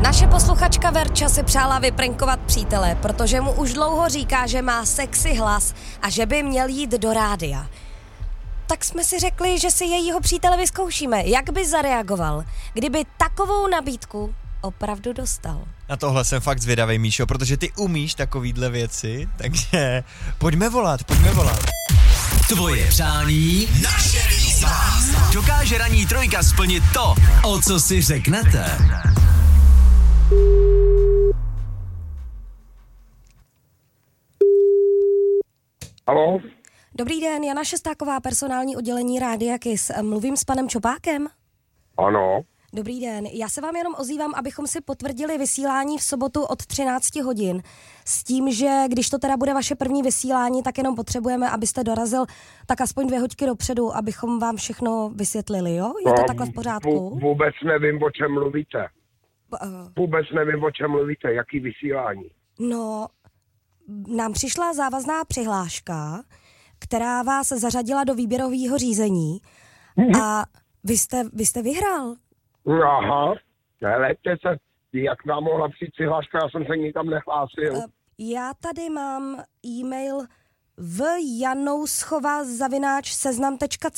Naše posluchačka Verča si přála vyprankovat přítele, protože mu už dlouho říká, že má sexy hlas a že by měl jít do rádia. Tak jsme si řekli, že si jejího přítele vyzkoušíme. Jak by zareagoval, kdyby takovou nabídku opravdu dostal? Na tohle jsem fakt zvědavej, Míšo, protože ty umíš takovýhle věci, takže pojďme volat. Tvoje přání, naše výzva. Dokáže ranní trojka splnit to, o co si řeknete. Haló? Dobrý den, Jana Šestáková, personální oddělení Rádia Kiss. Mluvím s panem Čopákem? Ano. Dobrý den, já se vám jenom ozývám, abychom si potvrdili vysílání v sobotu od 13 hodin. S tím, že když to teda bude vaše první vysílání, tak jenom potřebujeme, abyste dorazil tak aspoň 2 hodiny dopředu, abychom vám všechno vysvětlili, jo? Je to takhle v pořádku? Vůbec nevím, o čem mluvíte. Jaký vysílání? No, nám přišla závazná přihláška, která vás zařadila do výběrového řízení a vy jste vyhrál. Aha, helejte se, jak nám mohla přijít přihláška, já jsem se nikam nehlásil. Já tady mám e-mail vjanouschova@seznam.cz